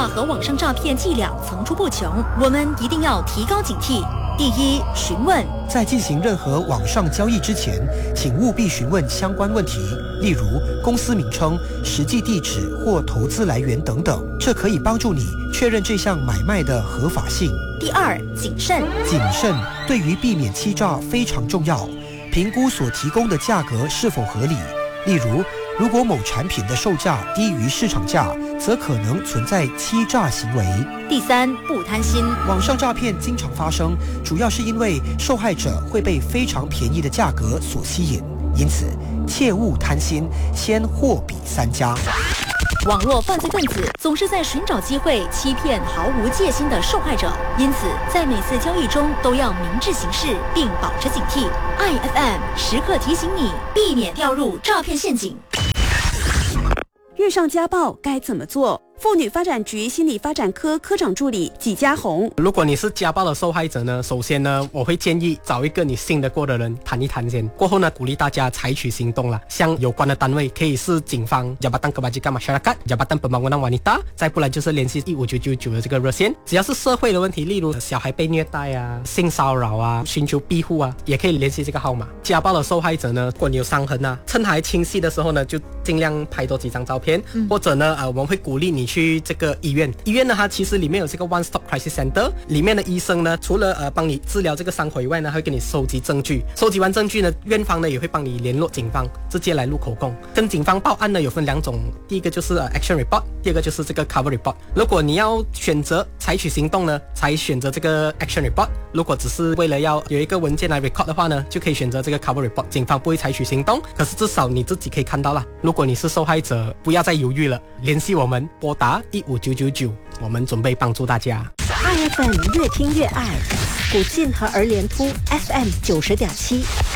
话和网上诈骗伎俩层出不穷，我们一定要提高警惕。第一，询问。 在进行任何网上交易之前，请务必询问相关问题，例如公司名称、实际地址或投资来源等等，这可以帮助你确认这项买卖的合法性。 第二，谨慎。 谨慎对于避免欺诈非常重要，评估所提供的价格是否合理。例如，如果某产品的售价低于市场价，则可能存在欺诈行为。 第三，不贪心。 网上诈骗经常发生，主要是因为受害者会被非常便宜的价格所吸引，因此切勿贪心，先货比三家。 网络犯罪分子总是在寻找机会欺骗毫无戒心的受害者，因此在每次交易中都要明智行事，并保持警惕。IFM 时刻提醒你，避免掉入诈骗陷阱。 遇上家暴该怎么做？妇女发展局心理发展科科长助理纪家红， 如果你是家暴的受害者呢，首先呢，我会建议找一个你信得过的人谈一谈先。过后呢，鼓励大家采取行动啦，像有关的单位可以是警方、Jabatan Kebajikan Masyarakat、Jabatan Pembangunan Wanita， 再不然就是联系15999的这个热线。只要是社会的问题，例如小孩被虐待啊、性骚扰啊、寻求庇护啊，也可以联系这个号码。家暴的受害者呢，如果你有伤痕啊，趁还清晰的时候呢，就尽量拍多几张照片，或者呢，我们会鼓励你去这个医院。医院呢，它其实里面有这个 One Stop Crisis Center， 里面的医生呢，除了帮你治疗这个伤口以外呢，还会给你收集证据。收集完证据呢，院方呢也会帮你联络警方，直接来录口供。跟警方报案呢有分两种，第一个就是Action Report， 第二个就是这个 Cover Report。如果你要选择采取行动呢，才选择这个 Action Report。如果只是为了要有一个文件来 record 的话呢，就可以选择这个 Cover Report。警方不会采取行动，可是至少你自己可以看到啦。如果你是受害者，不要再犹豫了，联系我们，拨打15999，我们准备帮助大家。 IFM 越听越爱，古晋和儿联突 FM 90.7。